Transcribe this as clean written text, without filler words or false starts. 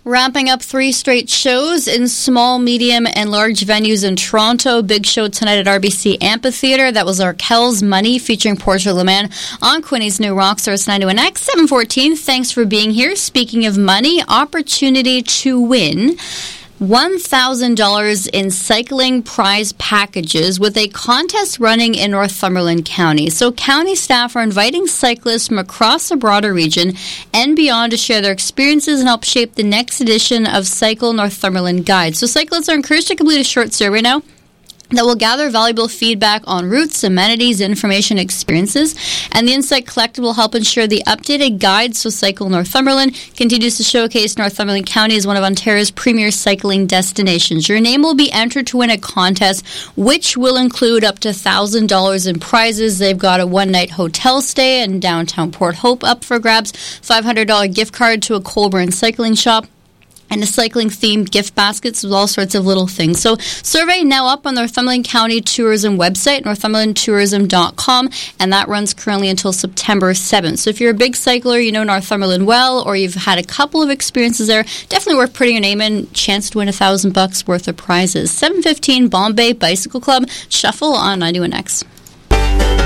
Wrapping up 3 straight shows in small, medium, and large venues in Toronto. Big show tonight at RBC Amphitheatre. That was Arkel's Money featuring Portia LeMan on Quinny's New Rock Source 91X 714. Thanks for being here. Speaking of money, opportunity to win $1,000 in cycling prize packages with a contest running in Northumberland County. So county staff are inviting cyclists from across the broader region and beyond to share their experiences and help shape the next edition of Cycle Northumberland Guide. So cyclists are encouraged to complete a short survey now that will gather valuable feedback on routes, amenities, information, experiences. And the insight collected will help ensure the updated guide, so Cycle Northumberland, continues to showcase Northumberland County as one of Ontario's premier cycling destinations. Your name will be entered to win a contest, which will include up to $1,000 in prizes. They've got a one-night hotel stay in downtown Port Hope up for grabs, $500 gift card to a Colburn cycling shop, and a cycling-themed gift baskets with all sorts of little things. So survey now up on the Northumberland County Tourism website, northumberlandtourism.com, and that runs currently until September 7th. So if you're a big cycler, you know Northumberland well, or you've had a couple of experiences there, definitely worth putting your name in. Chance to win $1,000 worth of prizes. 7:15 Bombay Bicycle Club, Shuffle on 91X.